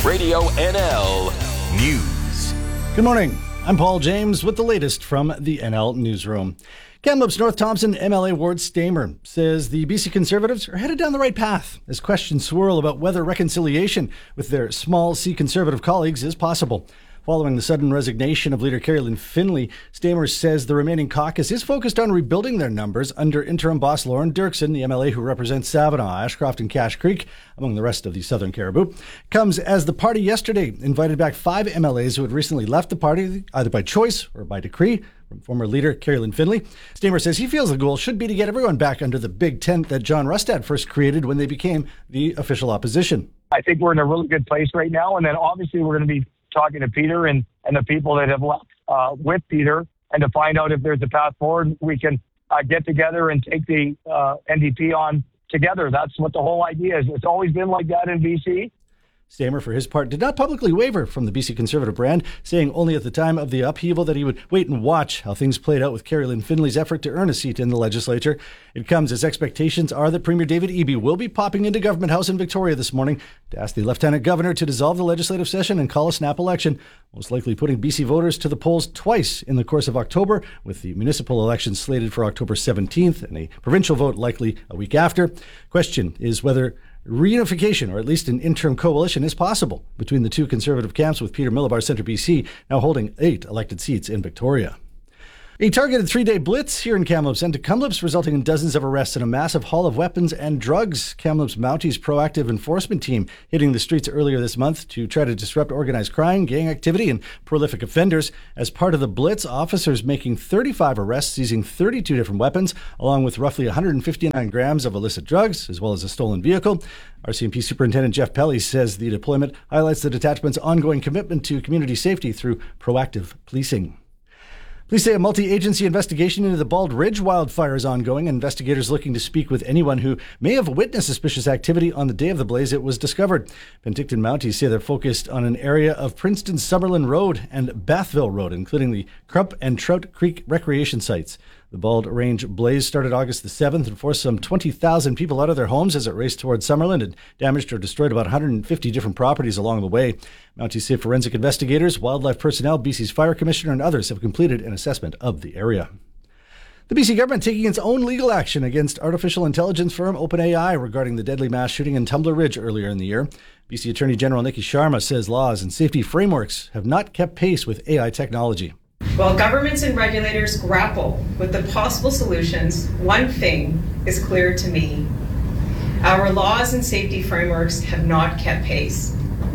Radio NL News. Good morning. I'm Paul James with the latest from the NL Newsroom. Kamloops North Thompson MLA Ward Stamer says the BC Conservatives are headed down the right path as questions swirl about whether reconciliation with their small C Conservative colleagues is possible. Following the sudden resignation of leader Carolyn Finley, Stamer says the remaining caucus is focused on rebuilding their numbers under interim boss Lauren Dirksen, the MLA who represents Savinaw, Ashcroft and Cache Creek, among the rest of the Southern Cariboo. Comes as the party yesterday invited back 5 MLAs who had recently left the party, either by choice or by decree, from former leader Carolyn Finley. Stamer says he feels the goal should be to get everyone back under the big tent that John Rustad first created when they became the official opposition. I think we're in a really good place right now, and then obviously we're going to be talking to Peter and the people that have left with Peter, and to find out if there's a path forward, we can get together and take the NDP on together. That's what the whole idea is. It's always been like that in BC. Stamer, for his part, did not publicly waver from the BC Conservative brand, saying only at the time of the upheaval that he would wait and watch how things played out with Carolyn Finley's effort to earn a seat in the legislature. It comes as expectations are that Premier David Eby will be popping into Government House in Victoria this morning to ask the Lieutenant Governor to dissolve the legislative session and call a snap election, most likely putting BC voters to the polls twice in the course of October, with the municipal election slated for October 17th and a provincial vote likely a week after. Question is whether reunification, or at least an interim coalition, is possible between the two Conservative camps, with Peter Millibar Centre BC now holding 8 elected seats in Victoria. A targeted 3-day blitz here in Kamloops and to Kamloops, resulting in dozens of arrests and a massive haul of weapons and drugs. Kamloops Mounties proactive enforcement team hitting the streets earlier this month to try to disrupt organized crime, gang activity, and prolific offenders. As part of the blitz, officers making 35 arrests, seizing 32 different weapons, along with roughly 159 grams of illicit drugs, as well as a stolen vehicle. RCMP Superintendent Jeff Pelly says the deployment highlights the detachment's ongoing commitment to community safety through proactive policing. Police say a multi-agency investigation into the Bald Ridge wildfire is ongoing. Investigators looking to speak with anyone who may have witnessed suspicious activity on the day of the blaze it was discovered. Penticton Mounties say they're focused on an area of Princeton Summerlin Road and Bathville Road, including the Crump and Trout Creek recreation sites. The Bald Range blaze started August the 7th and forced some 20,000 people out of their homes as it raced towards Summerlin and damaged or destroyed about 150 different properties along the way. Mounties say forensic investigators, wildlife personnel, BC's fire commissioner, and others have completed an assessment of the area. The BC government taking its own legal action against artificial intelligence firm OpenAI regarding the deadly mass shooting in Tumbler Ridge earlier in the year. BC Attorney General Nikki Sharma says laws and safety frameworks have not kept pace with AI technology. While governments and regulators grapple with the possible solutions, one thing is clear to me. Our laws and safety frameworks have not kept pace.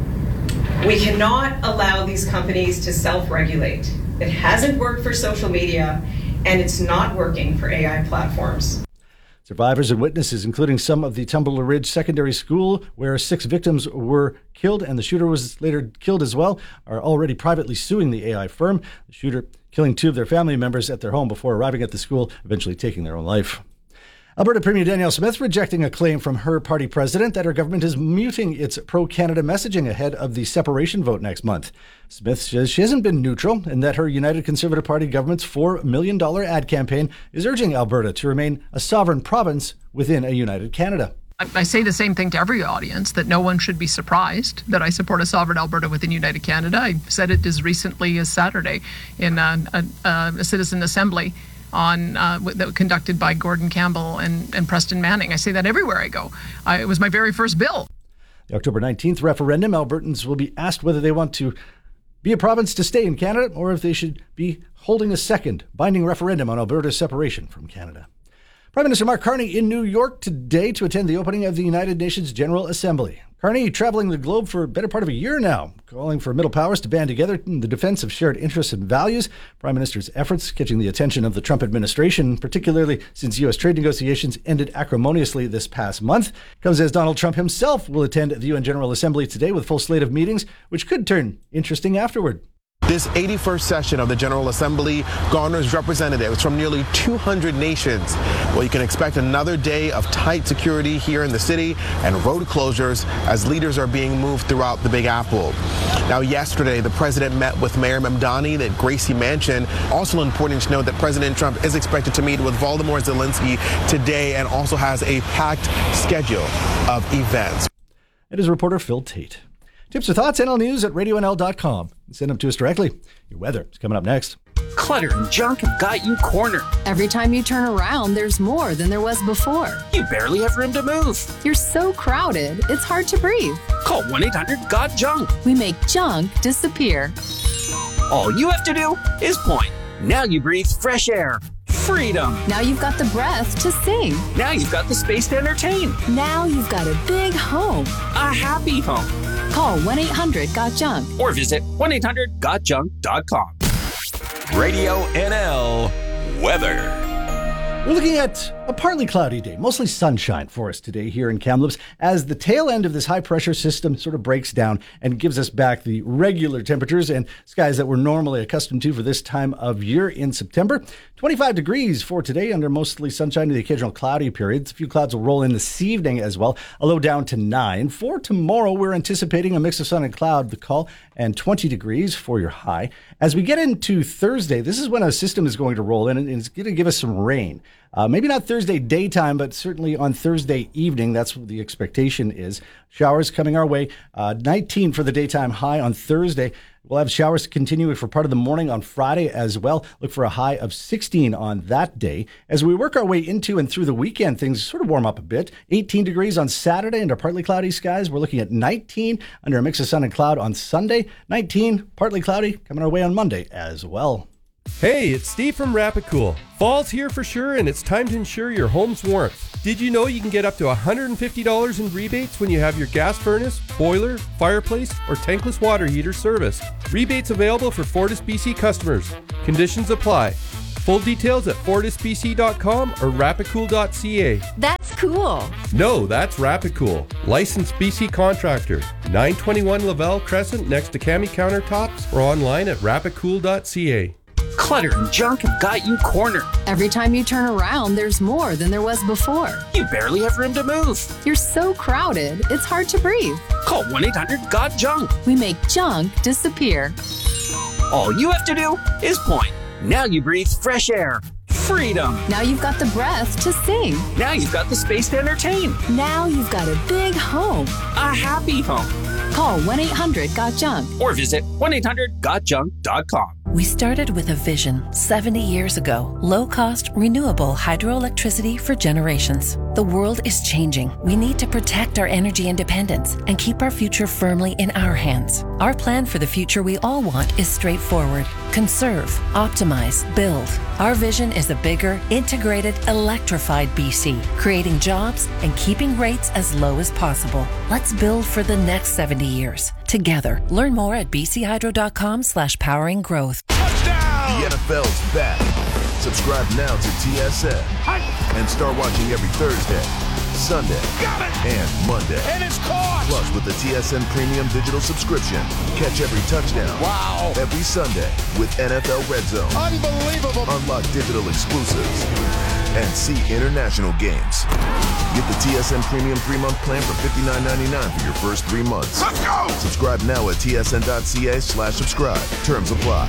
We cannot allow these companies to self-regulate. It hasn't worked for social media, and it's not working for AI platforms. Survivors and witnesses, including some of the Tumbler Ridge Secondary School, where 6 victims were killed and the shooter was later killed as well, are already privately suing the AI firm. The shooter killing 2 of their family members at their home before arriving at the school, eventually taking their own life. Alberta Premier Danielle Smith rejecting a claim from her party president that her government is muting its pro-Canada messaging ahead of the separation vote next month. Smith says she hasn't been neutral and that her United Conservative Party government's $4 million ad campaign is urging Alberta to remain a sovereign province within a united Canada. I say the same thing to every audience, that no one should be surprised that I support a sovereign Alberta within United Canada. I said it as recently as Saturday in a citizen assembly that conducted by Gordon Campbell and Preston Manning. I say that everywhere I go. It was my very first bill. The October 19th referendum, Albertans will be asked whether they want to be a province to stay in Canada or if they should be holding a second binding referendum on Alberta's separation from Canada. Prime Minister Mark Carney in New York today to attend the opening of the United Nations General Assembly. Carney traveling the globe for a better part of a year now, calling for middle powers to band together in the defense of shared interests and values. Prime Minister's efforts catching the attention of the Trump administration, particularly since U.S. trade negotiations ended acrimoniously this past month, comes as Donald Trump himself will attend the UN General Assembly today with full slate of meetings, which could turn interesting afterward. This 81st session of the General Assembly garners representatives from nearly 200 nations. Well, you can expect another day of tight security here in the city and road closures as leaders are being moved throughout the Big Apple. Now, yesterday, the president met with Mayor Mamdani at Gracie Mansion. Also important to note that President Trump is expected to meet with Volodymyr Zelensky today and also has a packed schedule of events. It is reporter Phil Tate. Tips or thoughts, NL News at RadioNL.com. Send them to us directly. Your weather is coming up next. Clutter and junk have got you cornered. Every time you turn around, there's more than there was before. You barely have room to move. You're so crowded, it's hard to breathe. Call 1-800-GOT-JUNK. We make junk disappear. All you have to do is point. Now you breathe fresh air. Freedom. Now you've got the breath to sing. Now you've got the space to entertain. Now you've got a big home. A happy home. Call 1-800-GOT-JUNK. Or visit 1-800-GOTJUNK.com. Radio NL weather. We're looking at a partly cloudy day, mostly sunshine for us today here in Kamloops as the tail end of this high pressure system sort of breaks down and gives us back the regular temperatures and skies that we're normally accustomed to for this time of year in September. 25 degrees for today under mostly sunshine to the occasional cloudy periods. A few clouds will roll in this evening as well, a low down to 9. For tomorrow, we're anticipating a mix of sun and cloud, the call, and 20 degrees for your high. As we get into Thursday, this is when a system is going to roll in and it's going to give us some rain. Maybe not Thursday daytime, but certainly on Thursday evening. That's what the expectation is. Showers coming our way. 19 for the daytime high on Thursday. We'll have showers continue for part of the morning on Friday as well. Look for a high of 16 on that day. As we work our way into and through the weekend, things sort of warm up a bit. 18 degrees on Saturday under partly cloudy skies. We're looking at 19 under a mix of sun and cloud on Sunday. 19 partly cloudy coming our way on Monday as well. Hey, it's Steve from Rapicool. Fall's here for sure, and it's time to ensure your home's warmth. Did you know you can get up to $150 in rebates when you have your gas furnace, boiler, fireplace, or tankless water heater serviced? Rebates available for FortisBC customers. Conditions apply. Full details at FortisBC.com or Rapicool.ca. That's cool. No, that's Rapicool. Licensed BC contractor. 921 Lavelle Crescent next to Cami Countertops or online at Rapicool.ca. Clutter and junk have got you cornered. Every time you turn around, there's more than there was before. You barely have room to move. You're so crowded, it's hard to breathe. Call 1-800-GOT-JUNK. We make junk disappear. All you have to do is point. Now you breathe fresh air. Freedom. Now you've got the breath to sing. Now you've got the space to entertain. Now you've got a big home. A happy home. Call 1-800-GOT-JUNK. Or visit 1-800-GOTJUNK.com. We started with a vision 70 years ago. Low-cost, renewable hydroelectricity for generations. The world is changing. We need to protect our energy independence and keep our future firmly in our hands. Our plan for the future we all want is straightforward. Conserve, optimize, build. Our vision is a bigger, integrated, electrified BC, creating jobs and keeping rates as low as possible. Let's build for the next 70 years. Together. Learn more at bchydro.com/powering growth. The NFL's back. Subscribe now to TSN and start watching every Thursday, Sunday, and Monday. And it's caught! Plus, with the TSN Premium Digital subscription, catch every touchdown. Wow! Every Sunday with NFL Red Zone. Unbelievable! Unlock digital exclusives and see international games. Get the TSN Premium 3-month plan for $59.99 for your first 3 months. Let's go! Subscribe now at tsn.ca/subscribe. Terms apply.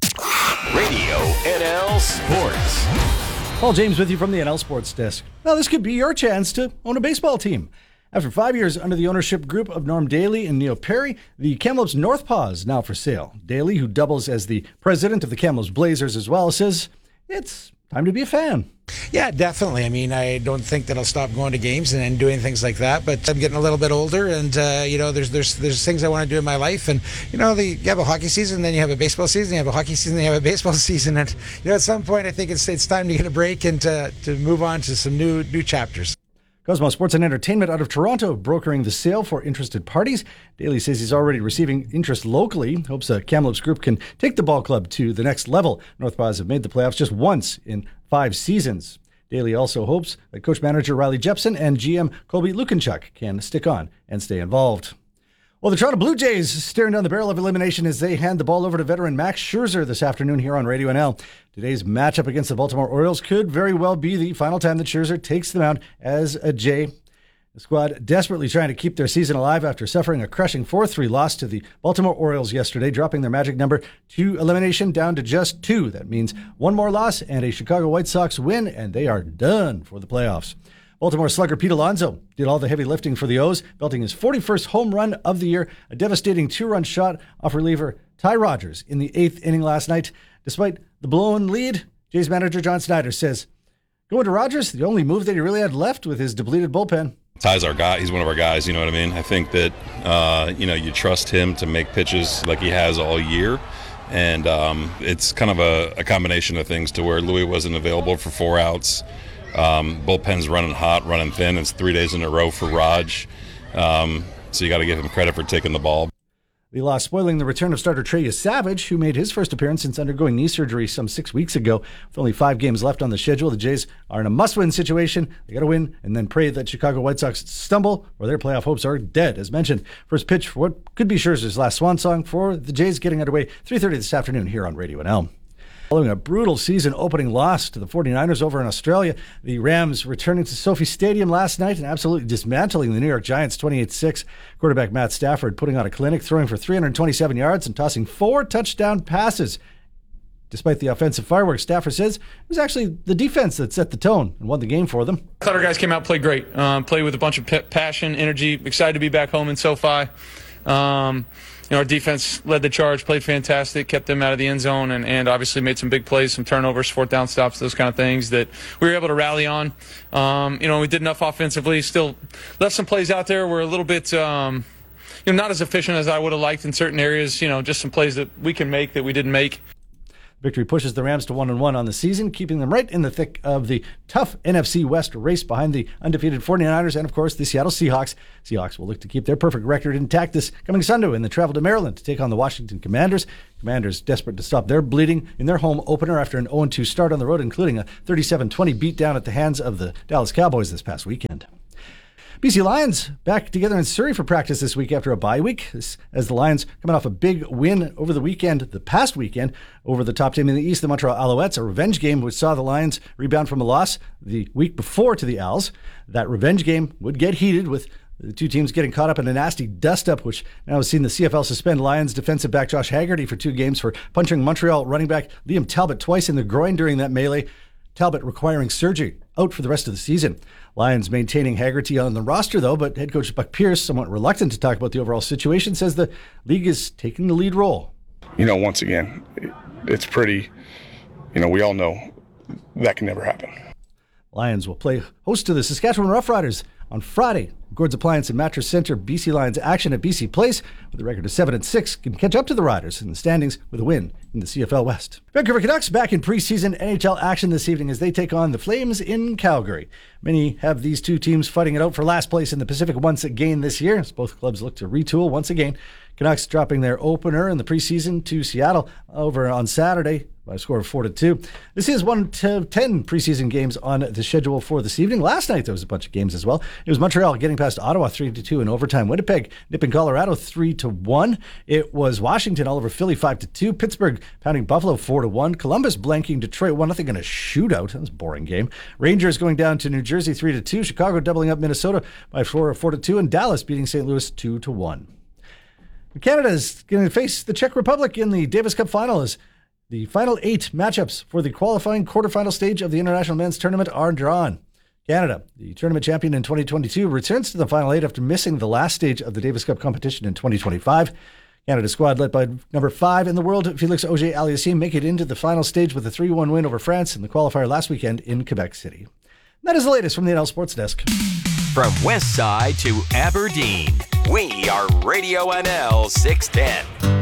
Radio NL Sports. Paul James with you from the NL Sports Desk. Now, this could be your chance to own a baseball team. After 5 years under the ownership group of Norm Daly and Neil Perry, the Kamloops North Paw is now for sale. Daly, who doubles as the president of the Kamloops Blazers as well, says it's time to be a fan. Yeah, definitely. I mean, I don't think that I'll stop going to games and doing things like that, but I'm getting a little bit older and, there's things I want to do in my life. And, you have a hockey season, then you have a baseball season, you have a hockey season, then you have a baseball season. And, at some point, I think it's time to get a break and to move on to some new chapters. Cosmo Sports and Entertainment out of Toronto, brokering the sale for interested parties. Daly says he's already receiving interest locally. Hopes a Kamloops group can take the ball club to the next level. North Paws have made the playoffs just once in 5 seasons. Daly also hopes that coach-manager Riley Jepson and GM Colby Lukinchuk can stick on and stay involved. Well, the Toronto Blue Jays staring down the barrel of elimination as they hand the ball over to veteran Max Scherzer this afternoon here on Radio NL. Today's matchup against the Baltimore Orioles could very well be the final time that Scherzer takes the mound as a Jay. The squad desperately trying to keep their season alive after suffering a crushing 4-3 loss to the Baltimore Orioles yesterday, dropping their magic number to elimination down to just 2. That means one more loss and a Chicago White Sox win, and they are done for the playoffs. Baltimore slugger Pete Alonso did all the heavy lifting for the O's, belting his 41st home run of the year, a devastating 2-run shot off reliever Ty Rogers in the 8th inning last night. Despite the blown lead, Jays manager John Snyder says, going to Rogers, the only move that he really had left with his depleted bullpen. Ty's our guy. He's one of our guys, you know what I mean? I think that, you trust him to make pitches like he has all year. And it's kind of a combination of things to where Louis wasn't available for 4 outs. Bullpen's running hot, running thin. It's 3 days in a row for Raj. So you got to give him credit for taking the ball. The loss spoiling the return of starter Trey Savage, who made his first appearance since undergoing knee surgery some 6 weeks ago. With only 5 games left on the schedule, the Jays are in a must-win situation. They got to win and then pray that Chicago White Sox stumble or their playoff hopes are dead. As mentioned, first pitch for what could be Scherzer's last swan song for the Jays getting underway 3:30 this afternoon here on Radio NL. Following a brutal season opening loss to the 49ers over in Australia, the Rams returning to Sophie Stadium last night and absolutely dismantling the New York Giants 28-6. Quarterback Matt Stafford putting on a clinic, throwing for 327 yards and tossing 4 touchdown passes. Despite the offensive fireworks, Stafford says it was actually the defense that set the tone and won the game for them. I thought our guys came out and played great. Played with a bunch of passion, energy, excited to be back home in SoFi. Our defense led the charge, played fantastic, kept them out of the end zone, and obviously made some big plays, some turnovers, 4th down stops, those kind of things that we were able to rally on. We did enough offensively, still left some plays out there. We're a little bit, not as efficient as I would have liked in certain areas, just some plays that we can make that we didn't make. Victory pushes the Rams to 1-1 on the season, keeping them right in the thick of the tough NFC West race behind the undefeated 49ers and, of course, the Seattle Seahawks. Seahawks will look to keep their perfect record intact this coming Sunday when they travel to Maryland to take on the Washington Commanders. Commanders desperate to stop their bleeding in their home opener after an 0-2 start on the road, including a 37-20 beatdown at the hands of the Dallas Cowboys this past weekend. BC Lions back together in Surrey for practice this week after a bye week, as the Lions coming off a big win over the past weekend, over the top team in the East, the Montreal Alouettes, a revenge game which saw the Lions rebound from a loss the week before to the Owls. That revenge game would get heated with the two teams getting caught up in a nasty dust-up, which now has seen the CFL suspend Lions defensive back Josh Haggerty for 2 games for punching Montreal running back Liam Talbot twice in the groin during that melee. Talbot requiring surgery, out for the rest of the season. Lions maintaining Haggerty on the roster, though, but head coach Buck Pierce, somewhat reluctant to talk about the overall situation, says the league is taking the lead role. Once again, it's pretty, we all know that can never happen. Lions will play host to the Saskatchewan Roughriders on Friday. Gord's Appliance and Mattress Center, BC Lions action at BC Place with a record of 7-6 can catch up to the Riders in the standings with a win in the CFL West. Vancouver Canucks back in preseason NHL action this evening as they take on the Flames in Calgary. Many have these two teams fighting it out for last place in the Pacific once again this year, as both clubs look to retool once again. Canucks dropping their opener in the preseason to Seattle over on Saturday by a score of 4-2. This is 1 to 10 preseason games on the schedule for this evening. Last night there was a bunch of games as well. It was Montreal getting past Ottawa 3-2 in overtime. Winnipeg nipping Colorado 3-1. It was Washington all over Philly 5-2. Pittsburgh pounding Buffalo 4-1. Columbus blanking Detroit 1-0 in a shootout. That was a boring game. Rangers going down to New Jersey 3-2. Chicago doubling up Minnesota by 4-2, and Dallas beating St. Louis 2-1. Canada is going to face the Czech Republic in the Davis Cup final as the final 8 matchups for the qualifying quarterfinal stage of the International Men's Tournament are drawn. Canada, the tournament champion in 2022, returns to the final 8 after missing the last stage of the Davis Cup competition in 2025. Canada's squad, led by number 5 in the world, Felix Auger-Aliassime, make it into the final stage with a 3-1 win over France in the qualifier last weekend in Quebec City. And that is the latest from the NL Sports Desk. From West Side to Aberdeen, we are Radio NL 610.